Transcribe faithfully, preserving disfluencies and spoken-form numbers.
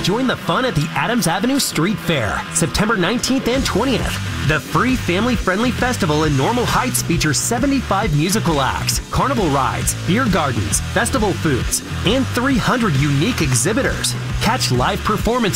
join the fun at the Adams Avenue Street Fair, September nineteenth and twentieth. The free family-friendly festival in Normal Heights features seventy-five musical acts, carnival rides, beer gardens, festival foods, and three hundred unique exhibitors. Catch live performances